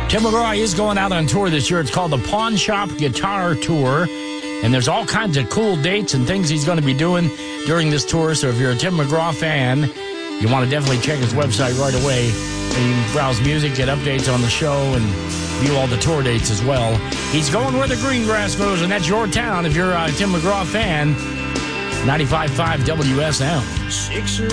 Tim McGraw is going out on tour this year. It's called the Pawn Shop Guitar Tour. And there's all kinds of cool dates and things he's going to be doing during this tour. So if you're a Tim McGraw fan, you want to definitely check his website right away. And you can browse music, get updates on the show, and view all the tour dates as well. He's going where the green grass grows, and that's your town if you're a Tim McGraw fan. 95.5 WSM.